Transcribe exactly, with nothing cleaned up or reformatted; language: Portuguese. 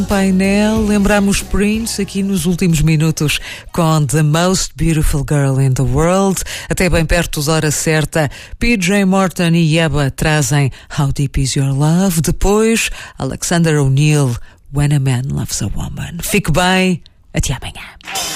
Painel, lembramos Prince aqui nos últimos minutos com The Most Beautiful Girl in the World. Até bem perto da hora certa, P J Morton e Yebba trazem How Deep Is Your Love. Depois, Alexander O'Neill, When a Man Loves a Woman. Fique bem, até amanhã.